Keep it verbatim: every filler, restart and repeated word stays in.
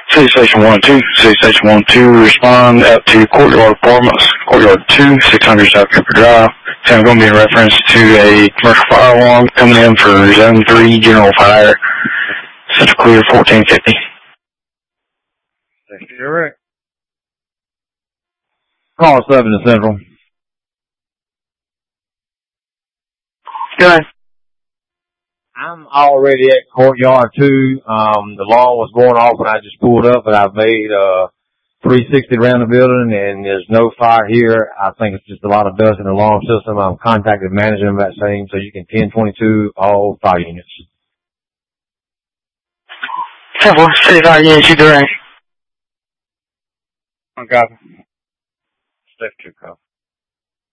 City Station one two, City Station one two, respond out to Courtyard Apartments, Courtyard two, six hundred South Cooper Drive. So I'm going to be in reference to a commercial fire alarm coming in for Zone three General Fire, Central Clear fourteen fifty. That's correct. Call seven to Central. Go ahead. I'm already at Courtyard two. Um, the alarm was going off when I just pulled up, but I've made uh three sixty around the building, and there's no fire here. I think it's just a lot of dust in the alarm system. I'm contacted management about saying, so you can ten twenty-two all fire units. Several city fire units, you direct. Okay. Step two, call.